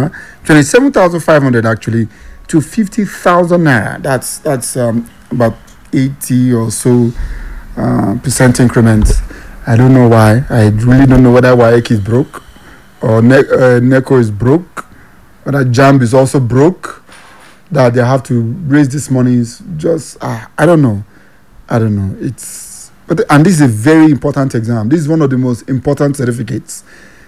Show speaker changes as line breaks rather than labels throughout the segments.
27,500 actually to 50,000 naira. That's about 80 or so percent increment. I don't know why. I really don't know whether WAEC is broke or NECO is broke, whether JAMB is also broke, that they have to raise this money. Is just I don't know. And this is a very important exam. This is one of the most important certificates.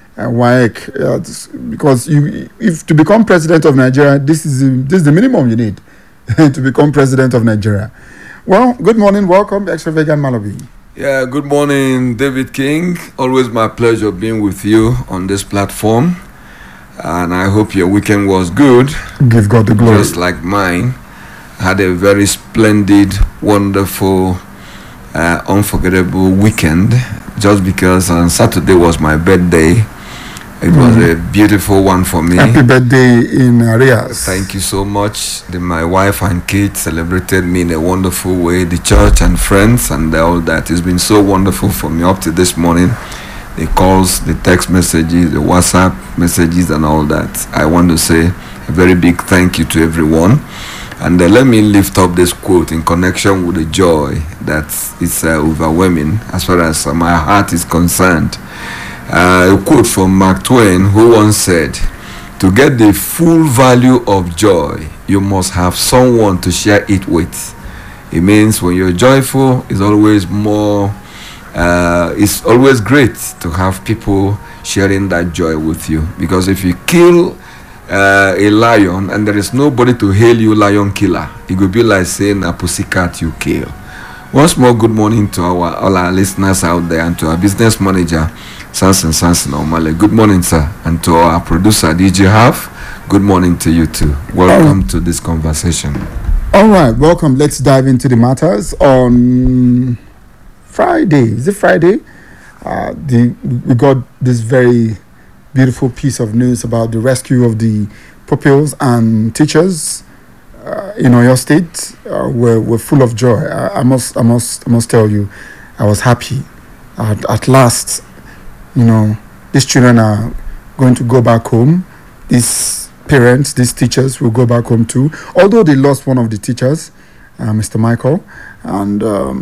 WAEC, because if to become president of Nigeria, this is the minimum you need to become president of Nigeria. Well, good morning, welcome, Extravagant Malabi.
Yeah, good morning, David King. Always my pleasure being with you on this platform, and I hope your weekend was good.
Give God the glory.
Just like mine. I had a very splendid, wonderful, unforgettable weekend. Just because on Saturday was my birthday. It was a beautiful one for me.
Happy birthday in arrears.
Thank you so much. My wife and kids celebrated me in a wonderful way. The church and friends and all that. It's been so wonderful for me up to this morning. The calls, the text messages, the WhatsApp messages and all that. I want to say a very big thank you to everyone. And let me lift up this quote in connection with the joy that is overwhelming as far as my heart is concerned. A quote from Mark Twain, who once said, "To get the full value of joy, you must have someone to share it with." It means when you're joyful, it's always more, it's always great to have people sharing that joy with you. Because if you kill a lion and there is nobody to hail you lion killer, it would be like saying a pussycat you kill. Once more, good morning to all our listeners out there and to our business manager, Samson Omale. Good morning, sir. And to our producer, DJ Half, good morning to you too. Welcome to this conversation.
All right, welcome. Let's dive into the matters. On Friday, is it Friday? We got this very beautiful piece of news about the rescue of the pupils and teachers in Oyo State. We're full of joy. I must tell you, I was happy. At last, these children are going to go back home. These parents, these teachers will go back home too. Although they lost one of the teachers, Mr. Michael, and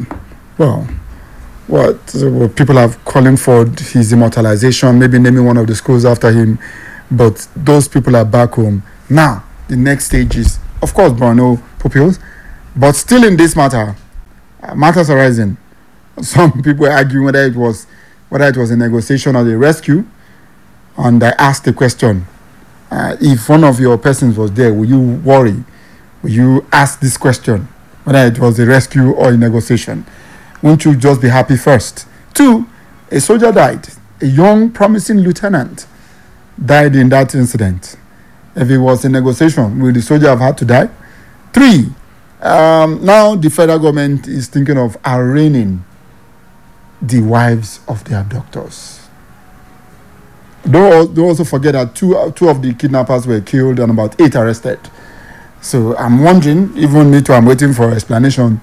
people are calling for his immortalization, maybe naming one of the schools after him. But those people are back home. Now, the next stage is, of course, Borno pupils, but still in this matter, matters arising. Some people are arguing whether it was a negotiation or a rescue. And I asked the question, if one of your persons was there, will you worry? Will you ask this question, whether it was a rescue or a negotiation? Won't you just be happy first? 2, a soldier died. A young, promising lieutenant died in that incident. If it was a negotiation, will the soldier have had to die? 3, now the federal government is thinking of arraigning the wives of the abductors. Don't also forget that two of the kidnappers were killed and about 8 arrested. So I'm wondering, even me too, I'm waiting for explanation.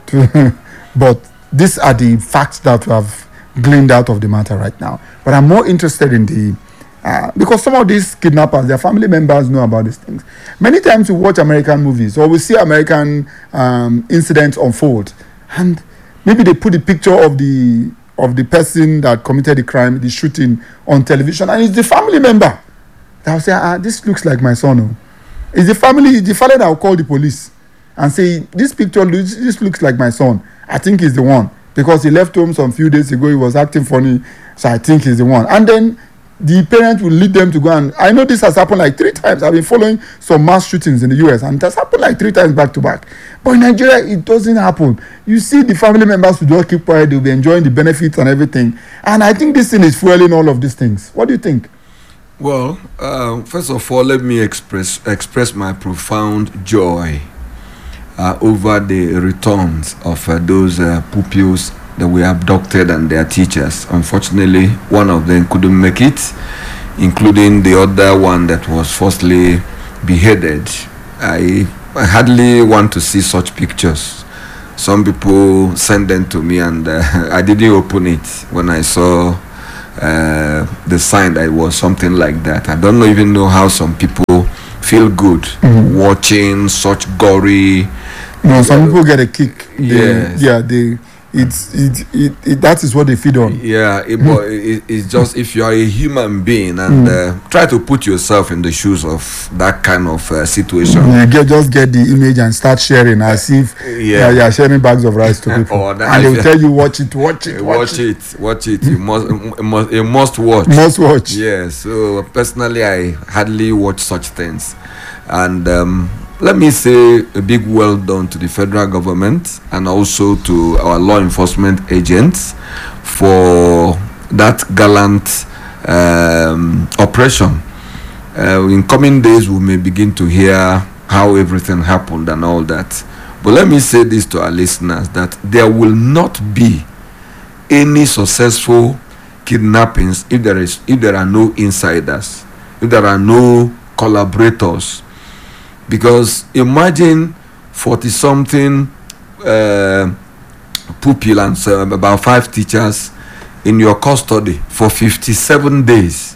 But these are the facts that we have gleaned out of the matter right now. But I'm more interested in because some of these kidnappers, their family members know about these things. Many times we watch American movies or we see American incidents unfold, and maybe they put the picture of the person that committed the crime, the shooting, on television, and it's the family member that will say, this looks like my son. Oh. It's the father that will call the police and say, this looks like my son. I think he's the one. Because he left home some few days ago, he was acting funny, so I think he's the one. And then the parent will lead them to go, and I know this has happened like 3 times. I've been following some mass shootings in the US, and it has happened like 3 times back to back. But in Nigeria, it doesn't happen. You see the family members will just keep quiet, they'll be enjoying the benefits and everything. And I think this thing is fueling all of these things. What do you think?
Well, first of all, let me express my profound joy over the returns of those pupils that were abducted and their teachers. Unfortunately, one of them couldn't make it, including the other one that was falsely beheaded. I hardly want to see such pictures. Some people send them to me, and I didn't open it when I saw the sign that it was something like that. I don't even know how some people feel good watching such gory.
Some people get a kick.
Yes.
That is what they feed on.
Yeah, it's just, if you are a human being and try to put yourself in the shoes of that kind of situation.
You just get the image and start sharing as if you are sharing bags of rice to people. And they will tell you, watch it. You must watch.
Must watch. Yeah, so personally, I hardly watch such things. And let me say a big well done to the federal government and also to our law enforcement agents for that gallant operation. In coming days, we may begin to hear how everything happened and all that. But let me say this to our listeners, that there will not be any successful kidnappings if there are no insiders, if there are no collaborators. Because imagine 40-something pupils and about 5 teachers in your custody for 57 days.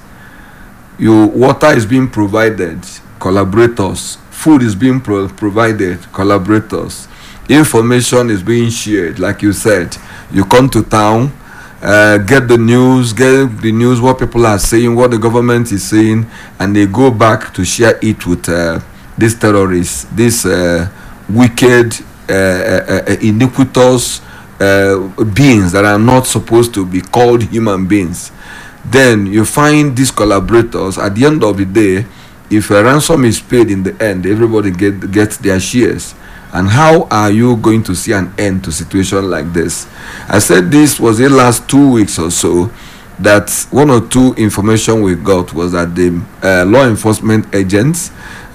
Water is being provided, collaborators. Food is being provided, collaborators. Information is being shared, like you said. You come to town, get the news, what people are saying, what the government is saying, and they go back to share it with these terrorists, these wicked, iniquitous beings that are not supposed to be called human beings. Then you find these collaborators. At the end of the day, if a ransom is paid in the end, everybody gets their shares. And how are you going to see an end to a situation like this? I said this was the last 2 weeks or so, that 1 or 2 information we got was that the law enforcement agents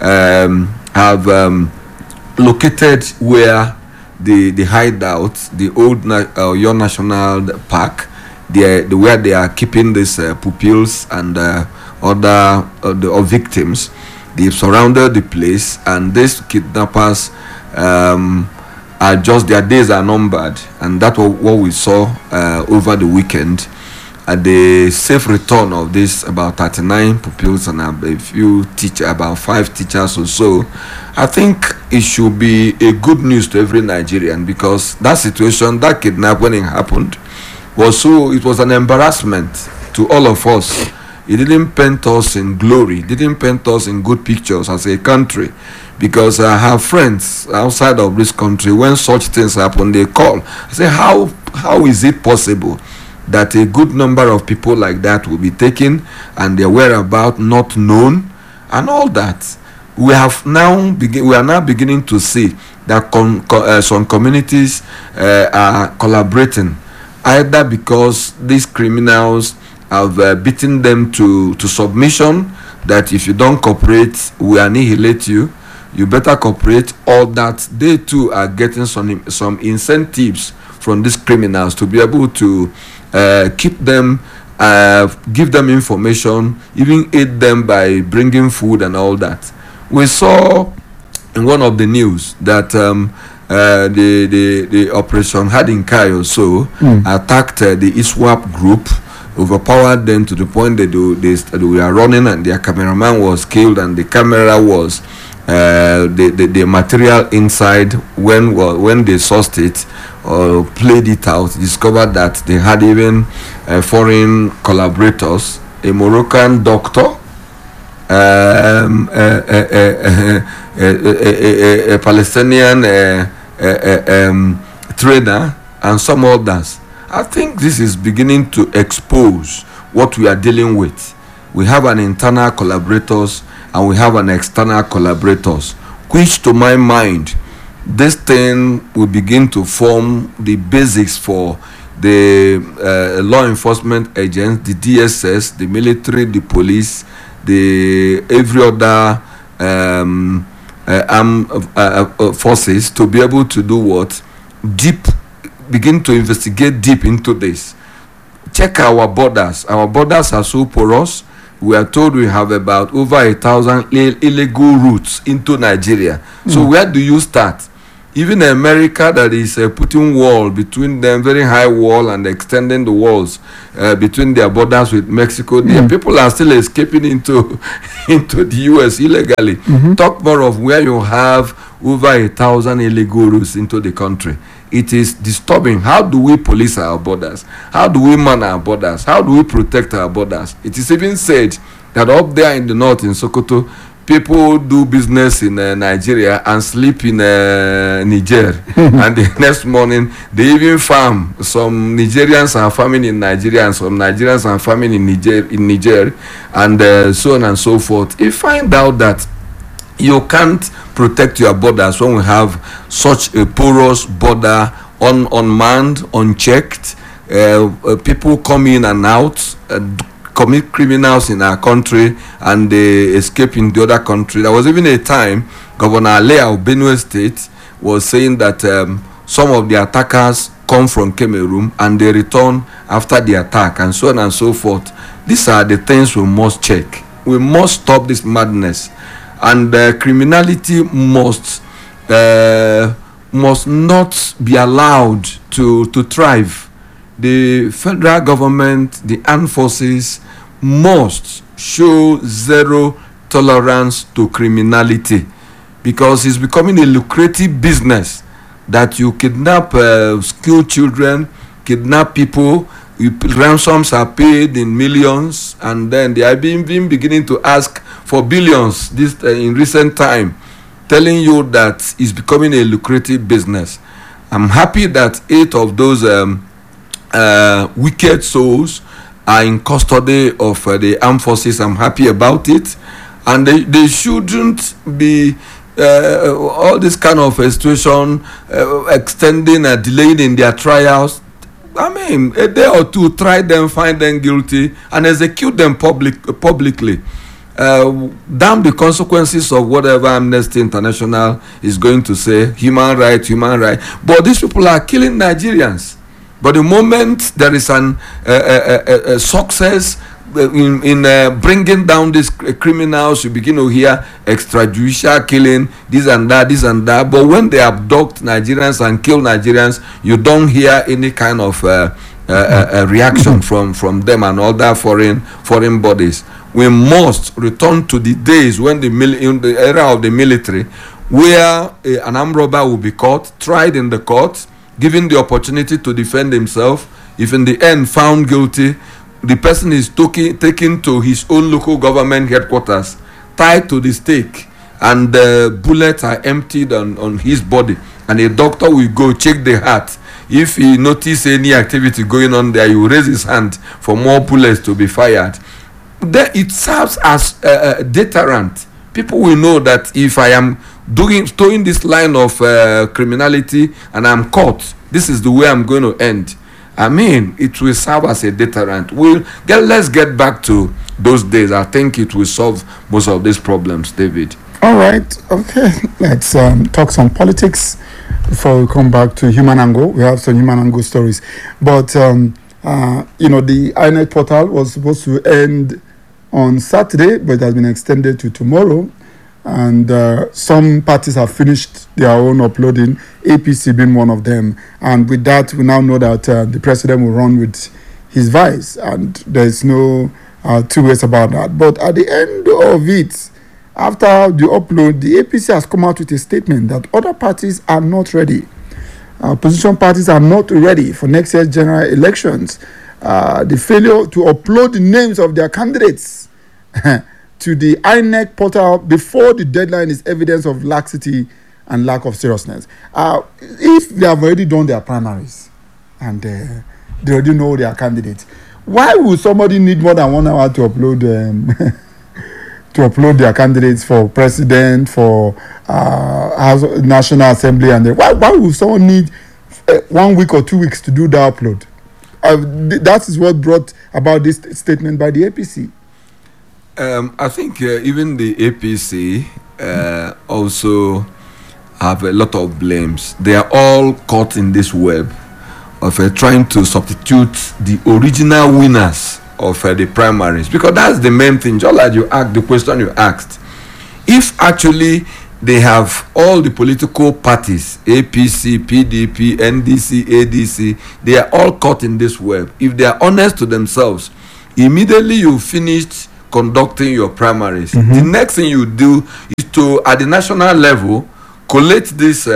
have located where the hideout, the old Your National Park, where they are keeping these pupils and other victims. They've surrounded the place, and these kidnappers are just, their days are numbered, and that's what we saw over the weekend. At the safe return of this, about 39 pupils and a few teachers, about 5 teachers or so, I think it should be a good news to every Nigerian, because that situation, that kidnap, when it happened, it was an embarrassment to all of us. It didn't paint us in glory, it didn't paint us in good pictures as a country, because I have friends outside of this country, when such things happen, they call. I say, how is it possible that a good number of people like that will be taken and their whereabouts not known and all that? We are now beginning to see that some communities are collaborating, either because these criminals have beaten them to submission, that if you don't cooperate, we annihilate you, you better cooperate, or that they too are getting some incentives from these criminals to be able to keep them, give them information, even aid them by bringing food and all that. We saw in one of the news that the Operation Hadinkai also attacked the ISWAP group, overpowered them to the point that they were running, and their cameraman was killed, and the camera was the material inside, when they sourced it or played it out, discovered that they had even foreign collaborators, a Moroccan doctor, a Palestinian trader, and some others. I think this is beginning to expose what we are dealing with. We have an internal collaborators and we have an external collaborators, which to my mind, this thing will begin to form the basics for the law enforcement agents, the DSS, the military, the police, the every other armed forces to be able to do what? Begin to investigate deep into this. Check our borders. Our borders are so porous. We are told we have about over 1,000 illegal routes into Nigeria. So where do you start? Even America that is putting wall between them, very high wall, and extending the walls between their borders with Mexico. Their people are still escaping into the US illegally. Talk more of where you have over 1,000 illegals into the country. It is disturbing. How do we police our borders? How do we man our borders? How do we protect our borders? It is even said that up there in the north, in Sokoto, people do business in Nigeria and sleep in Niger. And the next morning, they even farm. Some Nigerians are farming in Nigeria, and some Nigerians are farming in Niger, and so on and so forth. You find out that you can't protect your borders when we have such a porous border, unmanned, unchecked. People come in and out, commit criminals in our country, and they escape in the other country. There was even a time Governor Alea of Benue State was saying that some of the attackers come from Cameroon and they return after the attack, and so on and so forth. These are the things we must check. We must stop this madness, and criminality must not be allowed to thrive. The federal government, the armed forces, must show zero tolerance to criminality, because it's becoming a lucrative business that you kidnap school children, kidnap people, ransoms are paid in millions, and then they are been beginning to ask for billions this in recent time, telling you that it's becoming a lucrative business. I'm happy that 8 of those wicked souls are in custody of the armed forces. I'm happy about it, and they shouldn't be all this kind of situation extending, delaying in their trials. I mean, a day or two, try them, find them guilty, and execute them publicly. Damn the consequences of whatever Amnesty International is going to say. Human right. But these people are killing Nigerians. But the moment there is a success in bringing down these criminals, you begin to hear extrajudicial killing, this and that. But when they abduct Nigerians and kill Nigerians, you don't hear any kind of reaction from them and other foreign bodies. We must return to the days when in the era of the military, where an armed robber will be caught, tried in the court, given the opportunity to defend himself. If in the end found guilty, the person is taken to his own local government headquarters, tied to the stake, and the bullets are emptied on his body, and a doctor will go check the heart. If he notices any activity going on there, he will raise his hand for more bullets to be fired. Then it serves as a deterrent. People will know that if I am towing this line of criminality and I'm caught, this is the way I'm going to end. I mean, it will serve as a deterrent. Let's get back to those days. I think it will solve most of these problems, David.
All right. Okay. Let's talk some politics before we come back to human angle. We have some human angle stories. But, the INEC portal was supposed to end on Saturday, but it has been extended to tomorrow. And some parties have finished their own uploading, APC being one of them. And with that, we now know that the president will run with his vice, and there's no two ways about that. But at the end of it, after the upload, the APC has come out with a statement that other parties are not ready. Opposition parties are not ready for next year's general elections. The failure to upload the names of their candidates to the INEC portal before the deadline is evidence of laxity and lack of seriousness. If they have already done their primaries and they already know their candidates, why would somebody need more than 1 hour to upload their candidates for president, for National Assembly, and why would someone need 1 week or 2 weeks to do the upload? That is what brought about this statement by the APC.
I think even the APC also have a lot of blames. They are all caught in this web of trying to substitute the original winners of the primaries, because that's the main thing. Just like you asked the question you asked, if actually they have all the political parties, APC, PDP, NDC, ADC, they are all caught in this web. If they are honest to themselves, immediately you finish conducting your primaries, the next thing you do is to, at the national level, collate these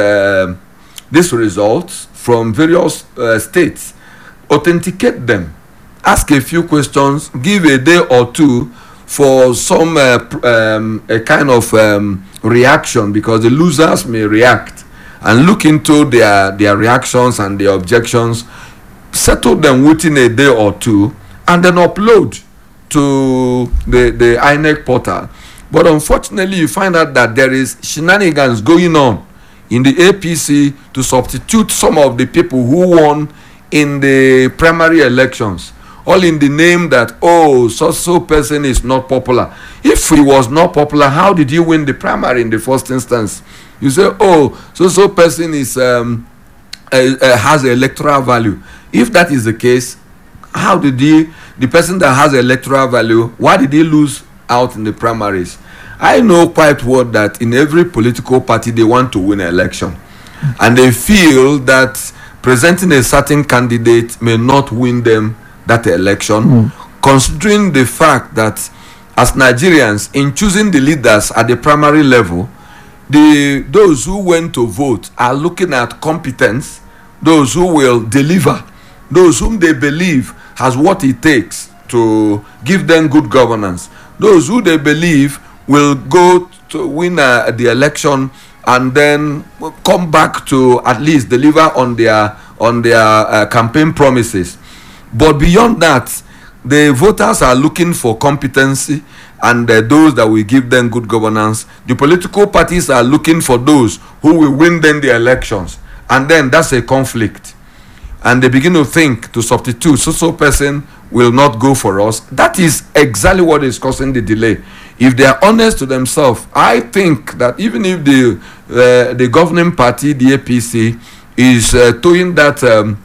results from various states, authenticate them, ask a few questions, give a day or two for some a kind of reaction, because the losers may react, and look into their reactions and their objections, settle them within a day or two, and then upload to the INEC portal. But unfortunately, you find out that there is shenanigans going on in the APC to substitute some of the people who won in the primary elections, all in the name that, oh, so person is not popular. If he was not popular, how did he win the primary in the first instance? You say, oh, so person is has electoral value. If that is the case, how did the person that has electoral value, why did he lose out in the primaries? I know quite well that in every political party they want to win an election, and they feel that presenting a certain candidate may not win them that election, considering the fact that as Nigerians, in choosing the leaders at the primary level, those who went to vote are looking at competence, those who will deliver, those whom they believe has what it takes to give them good governance, those who they believe will go to win the election and then come back to at least deliver on their campaign promises. But beyond that, the voters are looking for competency and those that will give them good governance. The political parties are looking for those who will win them the elections, and then that's a conflict. And they begin to think to substitute so person will not go for us. That is exactly what is causing the delay. If they are honest to themselves, I think that even if the governing party, the APC, is towing that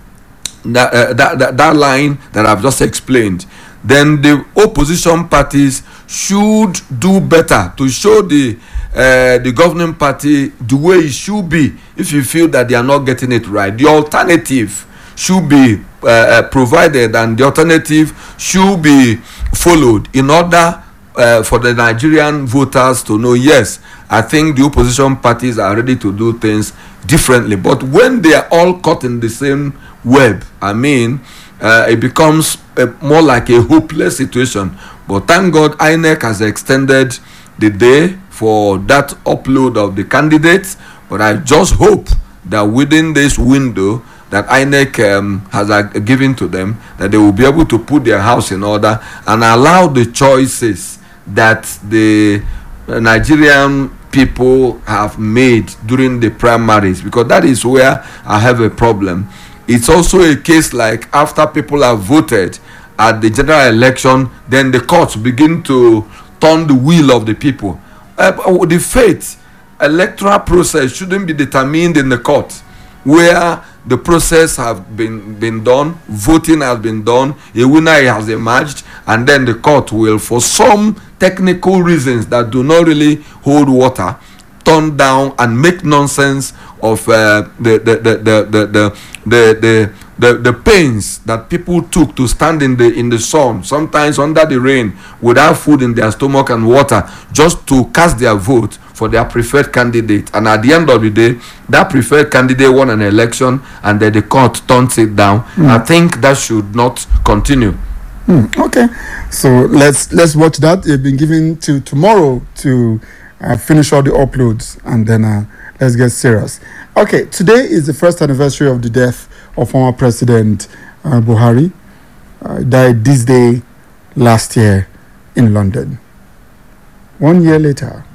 line that I've just explained, then the opposition parties should do better to show the governing party the way it should be. If you feel that they are not getting it right, the alternative should be provided, and the alternative should be followed in order for the Nigerian voters to know, yes, I think the opposition parties are ready to do things differently. But when they are all caught in the same web, it becomes more like a hopeless situation. But thank God INEC has extended the day for that upload of the candidates. But I just hope that within this window that INEC has given to them, that they will be able to put their house in order and allow the choices that the Nigerian people have made during the primaries, because that is where I have a problem. It's also a case like after people have voted at the general election, then the courts begin to turn the wheel of the people. The fate electoral process shouldn't be determined in the court, where the process have been done, voting has been done, a winner has emerged, and then the court will, for some technical reasons that do not really hold water, turn down and make nonsense of the pains that people took to stand in the sun, sometimes under the rain, without food in their stomach and water, just to cast their vote for their preferred candidate. And at the end of the day, that preferred candidate won an election, and then the court turns it down. I think that should not continue.
Okay, so let's watch that. You've been given to tomorrow to finish all the uploads, and then let's get serious. Okay, today is the first anniversary of the death of former President Buhari. Died this day last year in London. 1 year later.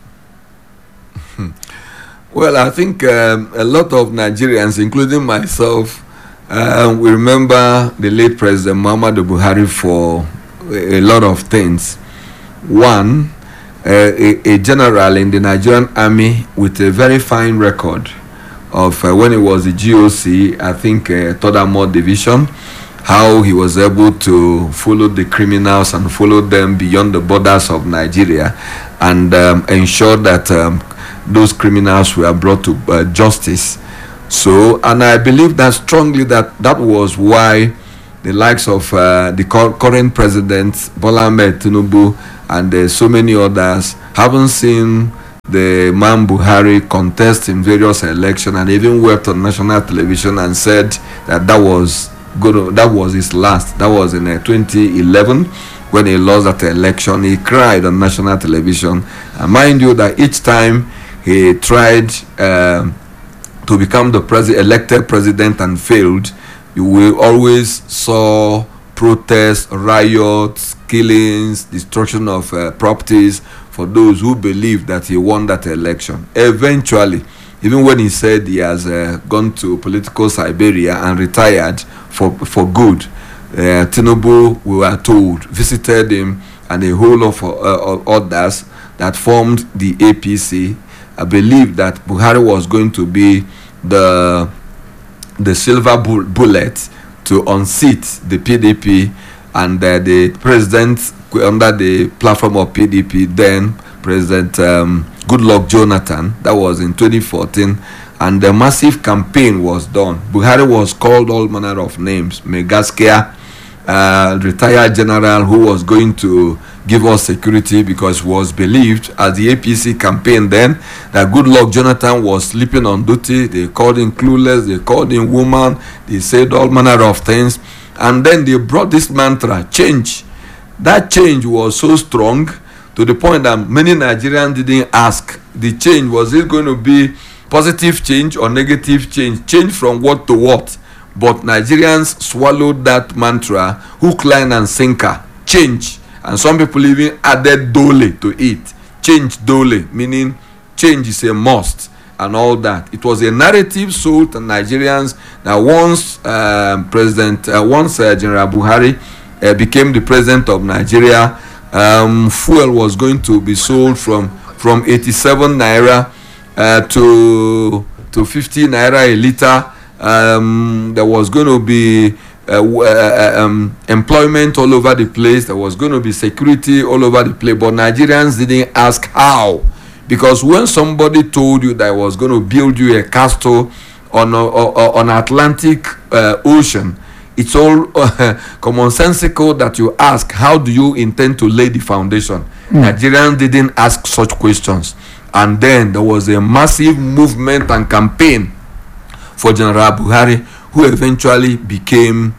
Well, I think a lot of Nigerians, including myself, we remember the late President Muhammadu Buhari for a lot of things. One, a general in the Nigerian army with a very fine record of when he was the GOC, I think 3rd Armored Division, how he was able to follow the criminals and follow them beyond the borders of Nigeria, and ensure that those criminals were brought to justice. So, and I believe that strongly that was why the likes of the current president Bola Ahmed Tinubu and so many others haven't seen the man Buhari contest in various elections, and even wept on national television and said that was good. That was his last. That was in 2011 when he lost that election. He cried on national television, and mind you that each time he tried to become the elected president and failed, you will always saw protests, riots, killings, destruction of properties for those who believe that he won that election. Eventually, even when he said he has gone to political Siberia and retired for good, Tinubu, we were told, visited him and a whole of others that formed the APC. I believe that Buhari was going to be the silver bullet to unseat the PDP, and the president under the platform of PDP, then President Goodluck Jonathan. That was in 2014, and the massive campaign was done. Buhari was called all manner of names. Megaskia, retired general who was going to give us security, because it was believed as the APC campaign then that Goodluck Jonathan was sleeping on duty. They called him clueless, they called him woman, they said all manner of things, and then they brought this mantra, change. That change was so strong to the point that many Nigerians didn't ask the change, was it going to be positive change or negative change from what to what? But Nigerians swallowed that mantra hook, line and sinker, change. And some people even added dole to it. Change dole, meaning change is a must and all that. It was a narrative sold to Nigerians that once General Buhari became the president of Nigeria, fuel was going to be sold from 87 naira to 50 naira a liter. There was going to be employment all over the place. There was going to be security all over the place, but Nigerians didn't ask how, because when somebody told you that I was going to build you a castle on Atlantic Ocean, it's all commonsensical that you ask, how do you intend to lay the foundation? Nigerians didn't ask such questions, and then there was a massive movement and campaign for General Buhari, who eventually became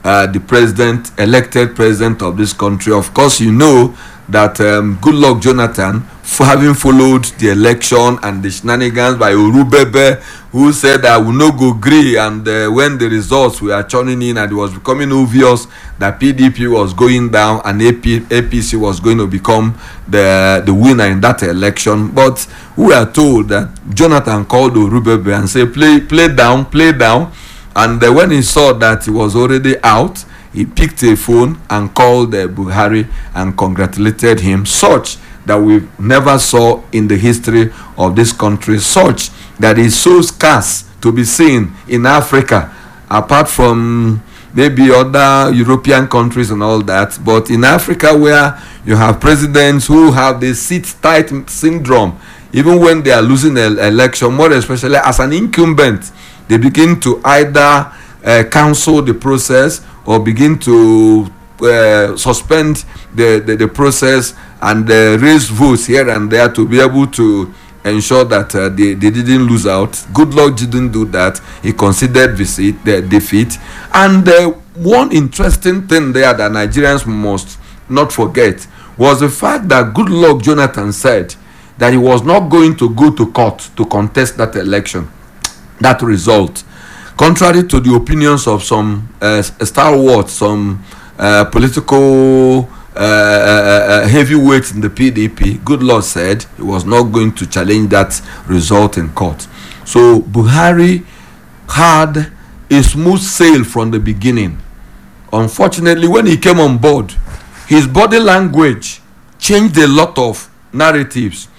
the elected president of this country. Of course, you know that Goodluck Jonathan, having followed the election and the shenanigans by Orubebe, who said I will not go agree, and when the results were churning in and it was becoming obvious that PDP was going down and APC was going to become the winner in that election. But we are told that Jonathan called Orubebe and said, play down. And when he saw that he was already out, he picked a phone and called Buhari and congratulated him, such that we never saw in the history of this country, such that is so scarce to be seen in Africa, apart from maybe other European countries and all that. But in Africa, where you have presidents who have the sit-tight syndrome, even when they are losing an election, more especially as an incumbent, they begin to either cancel the process or begin to suspend the process and raise votes here and there to be able to ensure that they didn't lose out. Goodluck didn't do that. He considered the defeat. And one interesting thing there that Nigerians must not forget was the fact that Goodluck Jonathan said that he was not going to go to court to contest that election, that result, contrary to the opinions of some stalwarts, some political heavyweights in the PDP. Goodluck said he was not going to challenge that result in court. So Buhari had a smooth sail from the beginning. Unfortunately, when he came on board, his body language changed a lot of narratives.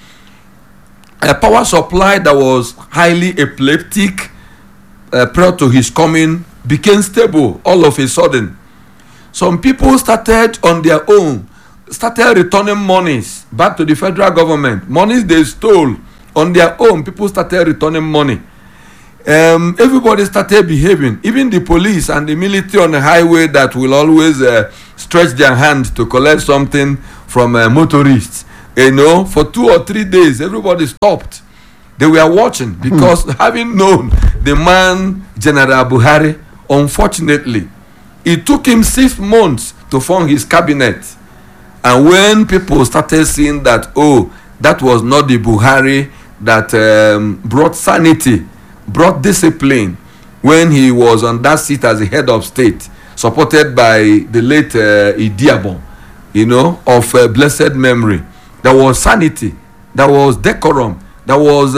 A power supply that was highly epileptic prior to his coming became stable all of a sudden. Some people started on their own, started returning monies back to the federal government, monies they stole on their own, people started returning money. Everybody started behaving. Even the police and the military on the highway that will always stretch their hand to collect something from motorists. For 2 or 3 days, everybody stopped. They were watching because having known the man, General Buhari, unfortunately, it took him 6 months to form his cabinet. And when people started seeing that, that was not the Buhari that brought sanity, brought discipline when he was on that seat as the head of state, supported by the late Idiabo, of blessed memory. There was sanity, there was decorum, there was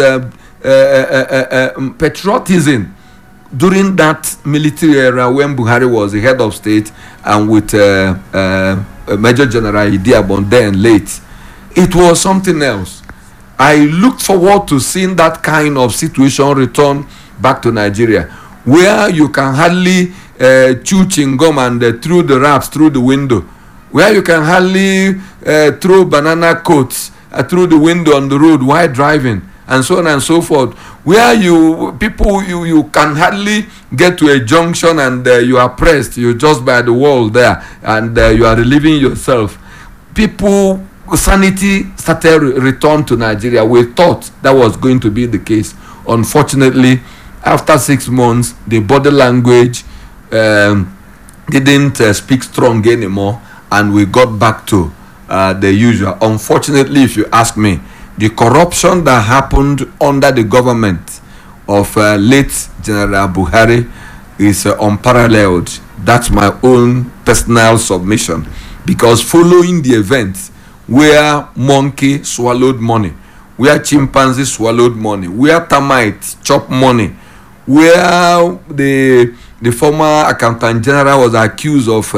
patriotism during that military era when Buhari was the head of state and with Major General Idiabo then late. It was something else. I look forward to seeing that kind of situation return back to Nigeria, where you can hardly chew chewing gum and throw the wraps through the window, where you can hardly throw banana coats through the window on the road while driving, and so on and so forth, where you can hardly get to a junction and you are pressed, you're just by the wall there, and you are relieving yourself. People, sanity started return to Nigeria. We thought that was going to be the case. Unfortunately, after 6 months, the body language didn't speak strong anymore, and we got back to the usual. Unfortunately, if you ask me, the corruption that happened under the government of late General Buhari is unparalleled. That's my own personal submission, because following the events where monkey swallowed money, where chimpanzee swallowed money, where termites chopped money, where the former accountant general was accused of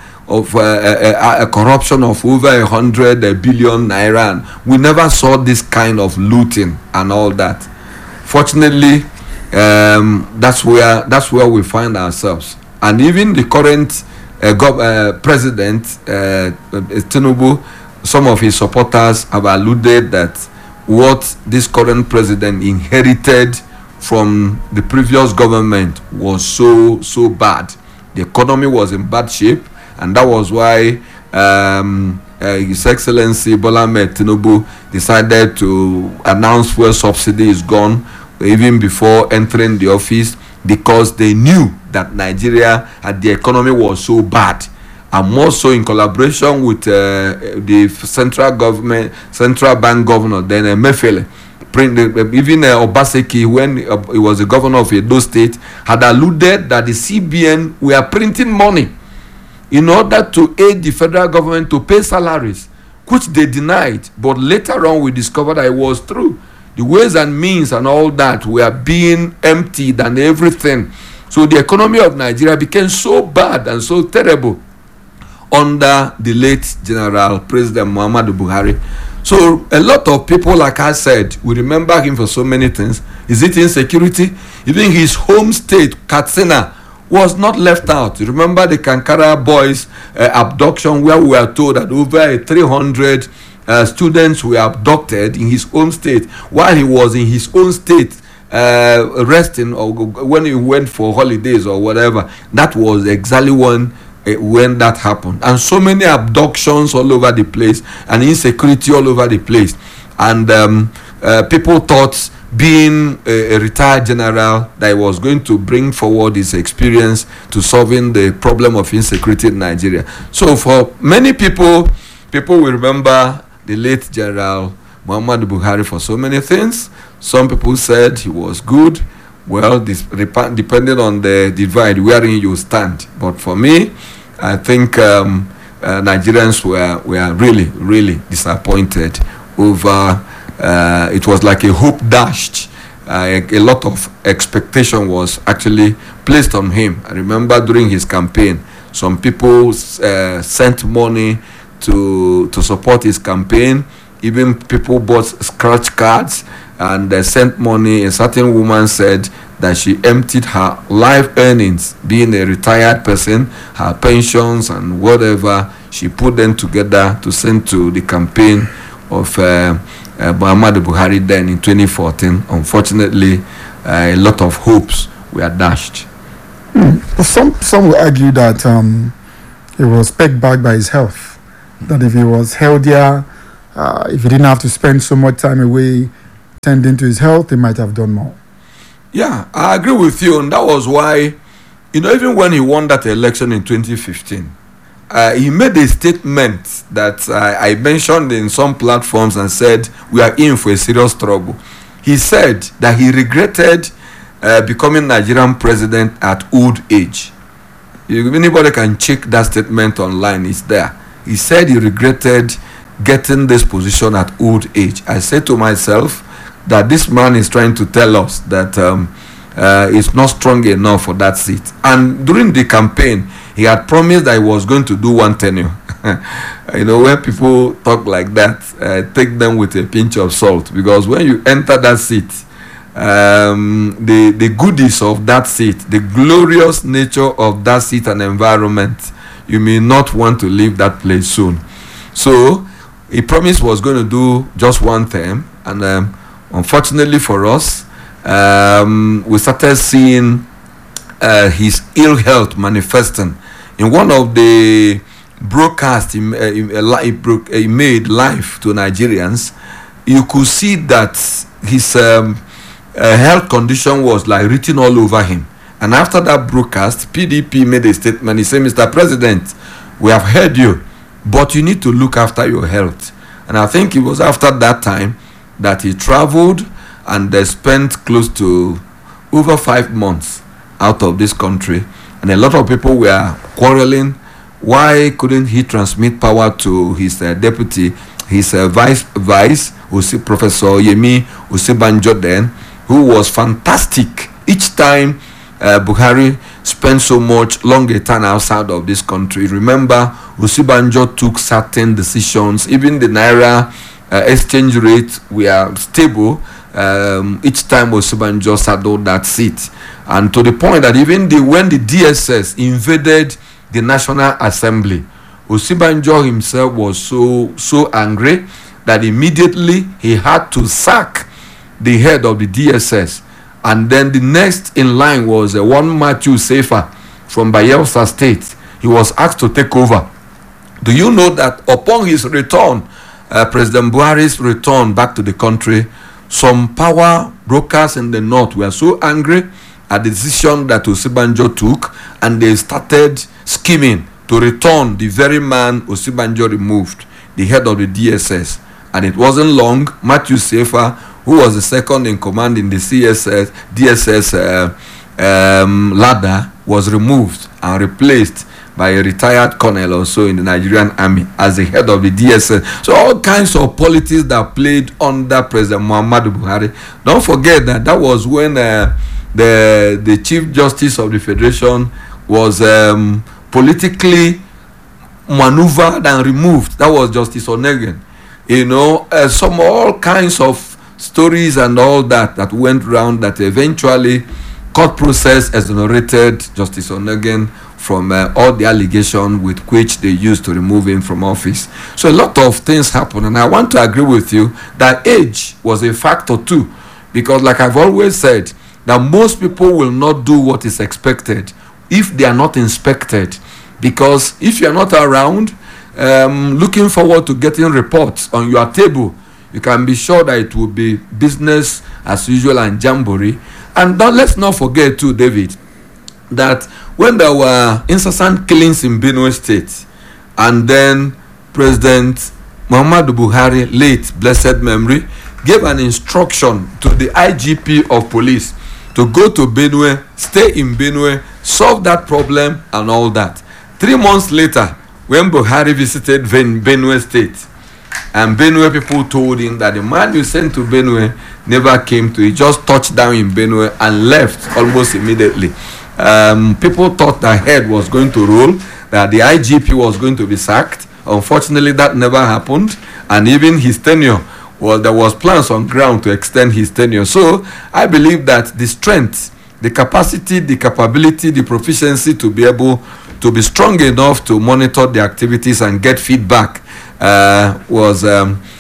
a corruption of over 100 billion naira, and we never saw this kind of looting and all that. Fortunately, that's where we find ourselves. And even the current president, Tinubu, some of his supporters have alluded that what this current president inherited from the previous government was so bad. The economy was in bad shape, and that was why His Excellency Bola Ahmed Tinubu decided to announce fuel subsidy is gone even before entering the office, because they knew that Nigeria and the economy was so bad. And more so in collaboration with the central bank governor, then Emefiele. Even Obaseki, when he was the governor of Edo State, had alluded that the CBN were printing money in order to aid the federal government to pay salaries, which they denied. But later on, we discovered that it was true. The ways and means and all that were being emptied and everything. So the economy of Nigeria became so bad and so terrible under the late General President Muhammadu Buhari. So a lot of people, like I said, we remember him for so many things. Is it insecurity? Even his home state, Katsina, was not left out. You remember the Kankara boys abduction, where we are told that over 300 students were abducted in his home state while he was in his own state resting, or when he went for holidays or whatever. That was exactly when that happened. And so many abductions all over the place and insecurity all over the place. And people thought, being a retired general, that he was going to bring forward his experience to solving the problem of insecurity in Nigeria. So for many people will remember the late General Muhammadu Buhari for so many things. Some people said he was good. Well, this depending on the divide wherein you stand. But for me, I think Nigerians were really, really disappointed over. It was like a hope dashed. A lot of expectation was actually placed on him. I remember during his campaign, some people sent money to support his campaign. Even people bought scratch cards and sent money. A certain woman said that she emptied her life earnings, being a retired person, her pensions and whatever, she put them together to send to the campaign of Muhammadu Buhari then in 2014. Unfortunately, a lot of hopes were dashed.
But some will argue that he was pegged back by his health. That if he was healthier, if he didn't have to spend so much time away tending to his health, he might have done more.
Yeah, I agree with you, and that was why, even when he won that election in 2015, he made a statement that I mentioned in some platforms and said, we are in for a serious trouble. He said that he regretted becoming Nigerian president at old age. If anybody can check that statement online, it's there. He said he regretted getting this position at old age. I said to myself that this man is trying to tell us that he's not strong enough for that seat. And during the campaign, he had promised that he was going to do one tenure. When people talk like that, take them with a pinch of salt, because when you enter that seat, the goodies of that seat, the glorious nature of that seat and environment, you may not want to leave that place soon. So he promised was going to do just one term, and unfortunately for us, we started seeing his ill health manifesting. In one of the broadcasts he made live to Nigerians, you could see that his health condition was like written all over him. And after that broadcast, PDP made a statement. He said, Mr. President, we have heard you, but you need to look after your health. And I think it was after that time that he traveled and they spent close to over 5 months out of this country. And a lot of people were quarreling. Why couldn't he transmit power to his deputy, his vice, Professor Yemi Osibanjo then, who was fantastic. Each time Buhari spent so much longer time outside of this country. Remember, Osibanjo took certain decisions. Even the Naira exchange rate were stable each time Osibanjo saddled that seat. And to the point that even when the DSS invaded the National Assembly, Osibanjo himself was so angry that immediately he had to sack the head of the DSS. And then the next in line was one Matthew Safer from Bayelsa State. He was asked to take over. Do you know that upon his return, President Buhari's return back to the country, some power brokers in the north were so angry at the decision that Osibanjo took, and they started scheming to return the very man Osibanjo removed, the head of the DSS. And it wasn't long, Matthew Safer, who was the second in command in the DSS ladder, was removed and replaced by a retired colonel also in the Nigerian army as the head of the DSS. So all kinds of politics that played under President Muhammadu Buhari. Don't forget that was when the Chief Justice of the Federation was politically maneuvered and removed. That was Justice Onegin. Some all kinds of stories and all that went around that eventually court process exonerated Justice Onegin from all the allegations with which they used to remove him from office. So a lot of things happened, and I want to agree with you that age was a factor too, because like I've always said, that most people will not do what is expected if they are not inspected, because if you are not around looking forward to getting reports on your table, you can be sure that it will be business as usual and jamboree. And let's not forget too, David, that when there were incessant killings in Benue State, and then President Muhammadu Buhari, late blessed memory, gave an instruction to the IGP of police to go to Benue, stay in Benue, solve that problem and all that. 3 months later, when Buhari visited Benue State, and Benue people told him that the man you sent to Benue never came to. He just touched down in Benue and left almost immediately. People thought that head was going to roll, that the IGP was going to be sacked. Unfortunately, that never happened. And even his tenure, there was plans on ground to extend his tenure. So I believe that the strength, the capacity, the capability, the proficiency to be able to be strong enough to monitor the activities and get feedback was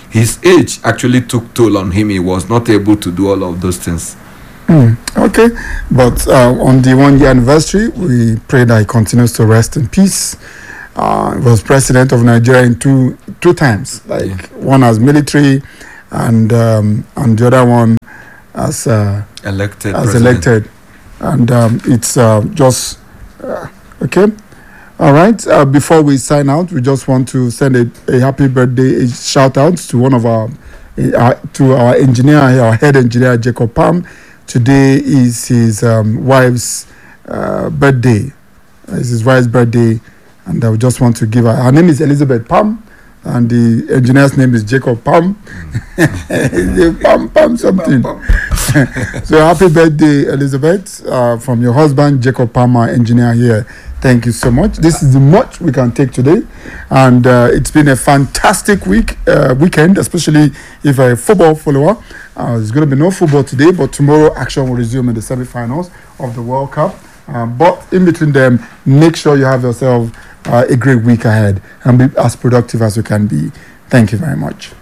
his age actually took toll on him. He was not able to do all of those things.
Okay, but on the 1 year anniversary, we pray that he continues to rest in peace. He was president of Nigeria in two times, one as military, and the other one as elected, and it's just okay. All right. Before we sign out, we just want to send a happy birthday shout out to one of our engineer, our head engineer, Jacob Palm. Today is his wife's birthday. It's his wife's birthday, and I just want to give her name is Elizabeth Palm, and the engineer's name is Jacob Palm. Palm something. So happy birthday, Elizabeth, from your husband, Jacob Palmer, engineer here. Thank you so much. This is the much we can take today, and it's been a fantastic weekend, especially if you're a football follower. There's going to be no football today, but tomorrow action will resume in the semi-finals of the World Cup. But in between them, make sure you have yourself a great week ahead and be as productive as you can be. Thank you very much.